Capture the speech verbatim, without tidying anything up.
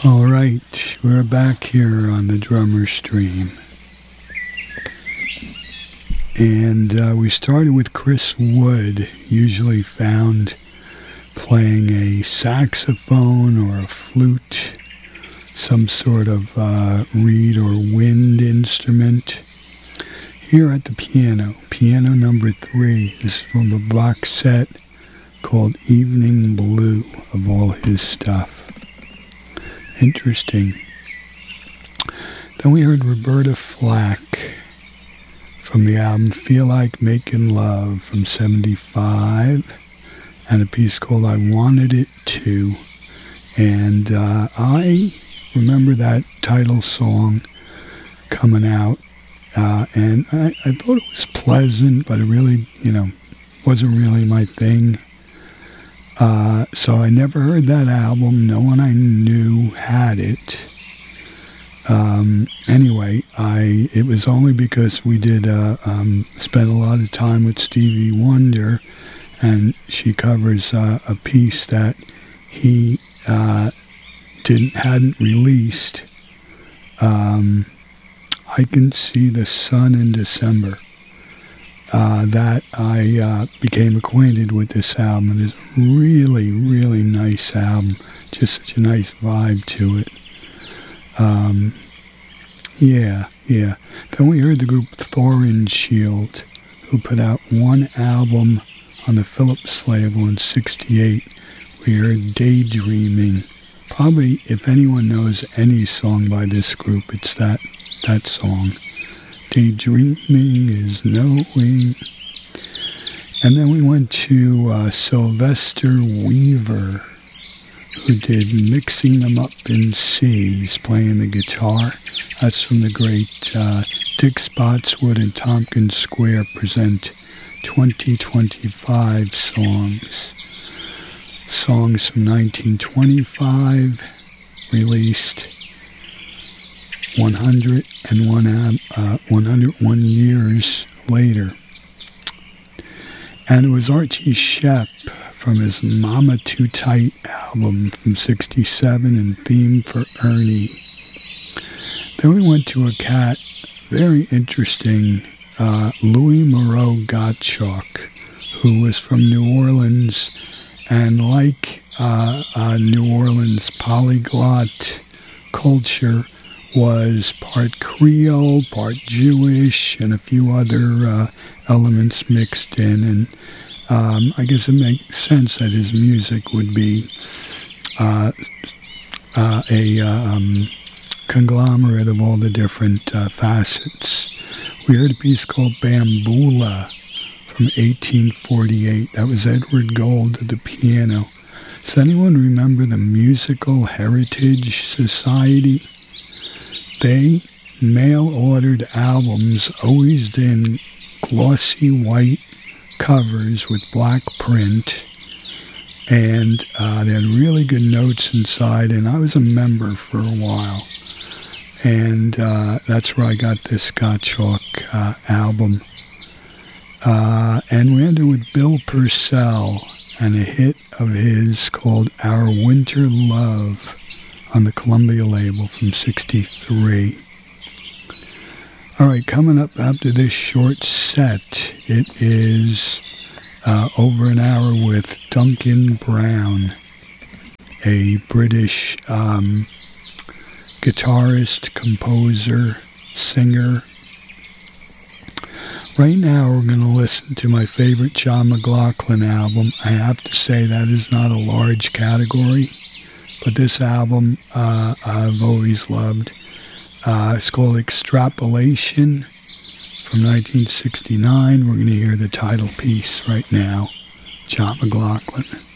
All right, we're back here on the Drummer Stream. And uh, we started with Chris Wood, usually found playing a saxophone or a flute, some sort of uh, reed or wind instrument. Here at the piano, piano number three. This is from a box set called Evening Blue of all his stuff. Interesting. Then we heard Roberta Flack from the album Feel Like Making Love from seventy-five, and a piece called I Wanted It Too. And uh, I remember that title song coming out, uh, and I, I thought it was pleasant, but it really, you know, wasn't really my thing. Uh, so I never heard that album. No one I knew had it. Um, anyway, I it was only because we did uh, um, spend a lot of time with Stevie Wonder, and she covers uh, a piece that he uh, didn't hadn't released. Um, I Can See the Sun in December. Uh, that I uh, became acquainted with this album. It is a really, really nice album. Just such a nice vibe to it. Um, yeah, yeah. Then we heard the group Thorin Shield, who put out one album on the Philips label in sixty-eight. We heard Daydreaming. Probably, if anyone knows any song by this group, it's that that song. Daydreaming is knowing. And then we went to uh, Sylvester Weaver, who did Mixing Them Up in C. He's playing the guitar. That's from the great uh, Dick Spotswood and Tompkins Square present twenty twenty-five songs. Songs from nineteen twenty-five, released one hundred one, uh, one hundred one years later. And it was Archie Shepp from his Mama Too Tight album from sixty-seven and Theme for Ernie. Then we went to a cat, very interesting, uh, Louis Moreau Gottschalk, who was from New Orleans, and like uh, uh, New Orleans polyglot culture, was part Creole, part Jewish, and a few other uh, elements mixed in. And um, I guess it makes sense that his music would be uh, uh, a um, conglomerate of all the different uh, facets. We heard a piece called Bambula from eighteen forty-eight. That was Edward Gold at the piano. Does anyone remember the Musical Heritage Society? They mail-ordered albums, always in glossy white covers with black print, and uh, they had really good notes inside, and I was a member for a while, and uh, that's where I got this Gottschalk uh, album. Uh, and we ended with Bill Purcell and a hit of his called Our Winter Love on the Columbia label from sixty-three. All right, coming up after this short set, it is uh, over an hour with Duncan Brown, a British um, guitarist, composer, singer. Right now we're going to listen to my favorite John McLaughlin album. I have to say that is not a large category, but this album uh, I've always loved. Uh, it's called Extrapolation from nineteen sixty-nine. We're going to hear the title piece right now, John McLaughlin.